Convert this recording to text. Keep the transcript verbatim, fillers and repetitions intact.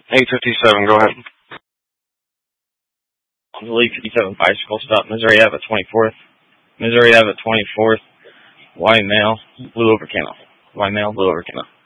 eight fifty-seven, go ahead. On the League fifty-seven bicycle stop, Missouri Ave at twenty-fourth. Missouri Ave at twenty-fourth. White male, blue over camo. White male, blue over camo.